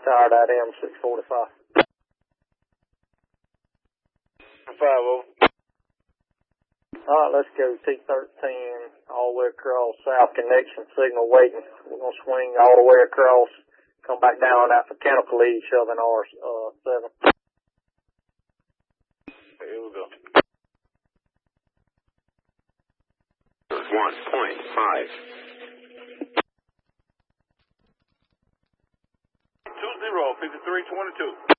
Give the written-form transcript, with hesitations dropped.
Tired IM 645. 5-0. Alright, let's go T13 all the way across south connection signal waiting. We're going to swing all the way across, come back down after mechanical lead, shoving R7. Here we go. 1.5. 20, 5322.